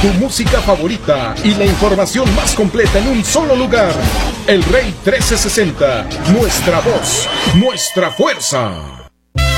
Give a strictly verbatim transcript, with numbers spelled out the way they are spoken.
tu música favorita y la información más completa en un solo lugar. El Rey trescientos sesenta, nuestra voz, nuestra fuerza.